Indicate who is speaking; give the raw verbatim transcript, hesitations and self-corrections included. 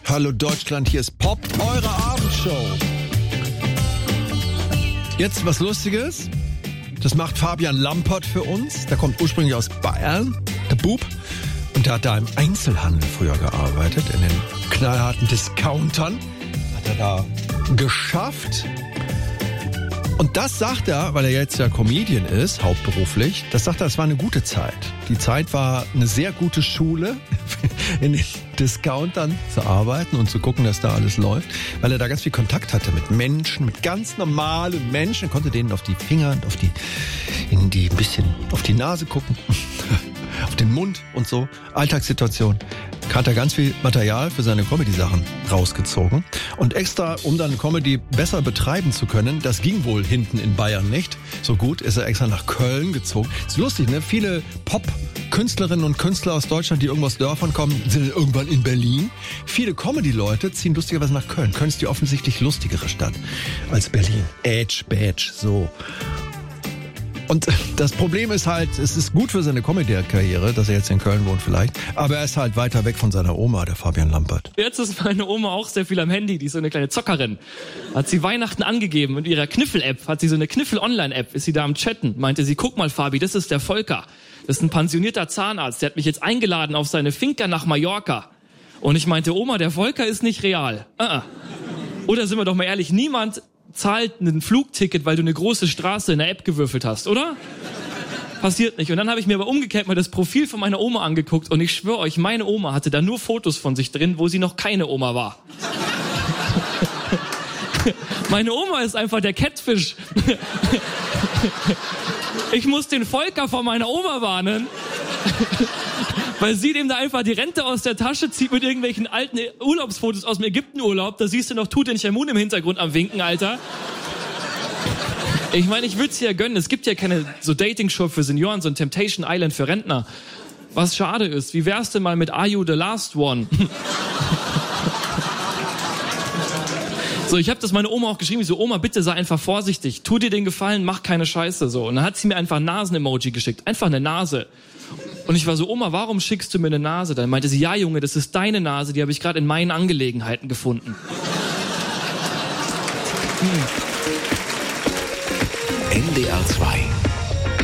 Speaker 1: Hallo Deutschland, hier ist Pop, eure Abendshow. Jetzt was Lustiges. Das macht Fabian Lampert für uns. Der kommt ursprünglich aus Bayern, der Bub. Und der hat da im Einzelhandel früher gearbeitet, in den knallharten Discountern. Hat er da geschafft. Und das sagt er, weil er jetzt ja Comedian ist, hauptberuflich, das sagt er, es war eine gute Zeit. Die Zeit war eine sehr gute Schule, in den Discountern zu arbeiten und zu gucken, dass da alles läuft, weil er da ganz viel Kontakt hatte mit Menschen, mit ganz normalen Menschen, er konnte denen auf die Finger und auf die, in die, ein bisschen auf die Nase gucken, auf den Mund und so, Alltagssituation. Hat er ganz viel Material für seine Comedy-Sachen rausgezogen. Und extra, um dann Comedy besser betreiben zu können, das ging wohl hinten in Bayern nicht so gut, ist er extra nach Köln gezogen. Ist lustig, ne? Viele Pop-Künstlerinnen und Künstler aus Deutschland, die irgendwo aus Dörfern kommen, sind irgendwann in Berlin. Viele Comedy-Leute ziehen lustigerweise nach Köln. Köln ist die offensichtlich lustigere Stadt als Berlin. Edge, Badge, so. Und das Problem ist halt, es ist gut für seine Comedy-Karriere, dass er jetzt in Köln wohnt vielleicht, aber er ist halt weiter weg von seiner Oma, der Fabian Lampert.
Speaker 2: Jetzt ist meine Oma auch sehr viel am Handy, die ist so eine kleine Zockerin. Hat sie Weihnachten angegeben mit ihrer Kniffel-App, hat sie so eine Kniffel-Online-App, ist sie da am Chatten, meinte sie, guck mal Fabi, das ist der Volker, das ist ein pensionierter Zahnarzt, der hat mich jetzt eingeladen auf seine Finca nach Mallorca. Und ich meinte, Oma, der Volker ist nicht real. Uh-uh. Oder sind wir doch mal ehrlich, niemand zahlt ein Flugticket, weil du eine große Straße in der App gewürfelt hast, oder? Passiert nicht. Und dann habe ich mir aber umgekehrt mal das Profil von meiner Oma angeguckt und ich schwöre euch, meine Oma hatte da nur Fotos von sich drin, wo sie noch keine Oma war. Meine Oma ist einfach der Catfish. Ich muss den Volker von meiner Oma warnen, weil sie dem da einfach die Rente aus der Tasche zieht mit irgendwelchen alten Urlaubsfotos aus dem Ägyptenurlaub. Da siehst du noch Tutanchamun im Hintergrund am Winken, Alter. Ich meine, ich würde es ja gönnen. Es gibt ja keine so Dating-Show für Senioren, so ein Temptation Island für Rentner. Was schade ist. Wie wär's denn mal mit Are You the Last One? So, ich habe das meiner Oma auch geschrieben. Ich so, Oma, bitte sei einfach vorsichtig. Tu dir den Gefallen, mach keine Scheiße. So. Und dann hat sie mir einfach ein Nasen-Emoji geschickt. Einfach eine Nase. Und ich war so, Oma, warum schickst du mir eine Nase? Dann meinte sie, ja Junge, das ist deine Nase, die habe ich gerade in meinen Angelegenheiten gefunden.
Speaker 3: Hm. N D R zwei